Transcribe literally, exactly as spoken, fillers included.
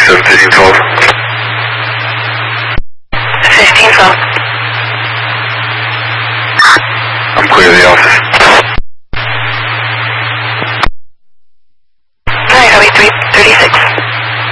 seven fifteen twelve. fifteen twelve. I'm clear of the office.